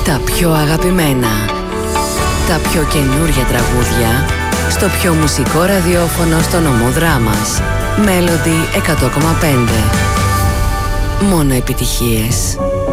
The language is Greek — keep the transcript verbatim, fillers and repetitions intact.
Τα πιο αγαπημένα, τα πιο καινούρια τραγούδια στο πιο μουσικό ραδιόφωνο στο νομό Δράμας. Melody εκατό κόμμα πέντε. Μόνο επιτυχίες.